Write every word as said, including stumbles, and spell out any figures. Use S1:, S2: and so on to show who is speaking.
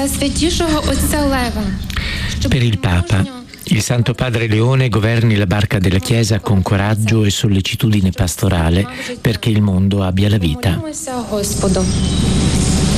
S1: Per il Papa, il Santo Padre Leone governi la barca della Chiesa con coraggio e sollecitudine pastorale perché il mondo abbia la vita.